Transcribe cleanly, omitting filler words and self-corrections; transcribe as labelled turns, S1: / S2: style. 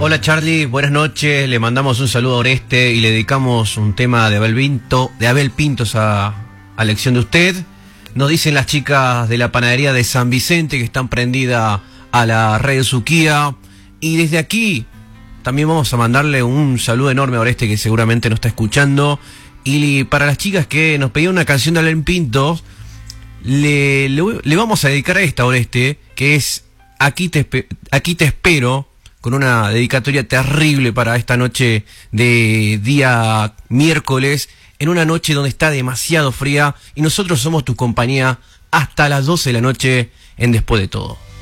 S1: Hola Charlie, buenas noches, le mandamos un saludo a Oreste y le dedicamos un tema de Abel Pintos a elección de usted. Nos dicen las chicas de la panadería de San Vicente que están prendidas a la radio Suquía. Y desde aquí también vamos a mandarle un saludo enorme a Oreste, que seguramente nos está escuchando. Y para las chicas que nos pedían una canción de Abel Pintos, le vamos a dedicar a esta, Oreste, que es Aquí te espero, con una dedicatoria terrible para esta noche de día miércoles, en una noche donde está demasiado fría y nosotros somos tu compañía hasta las 12 de la noche en Después de Todo.